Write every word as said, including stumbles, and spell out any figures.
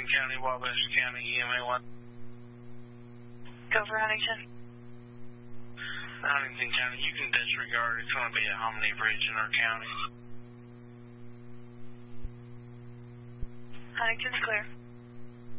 Huntington County, Wabash County, E M A one. Go for Huntington. Huntington County, you can disregard. It's going to be a Hominy Bridge in our county. Huntington's clear.